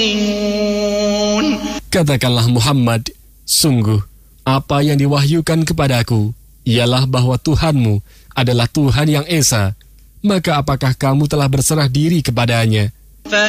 Katakanlah Muhammad, sungguh, apa yang diwahyukan kepadaku ialah bahwa Tuhanmu adalah Tuhan yang Esa. Maka apakah kamu telah berserah diri kepadanya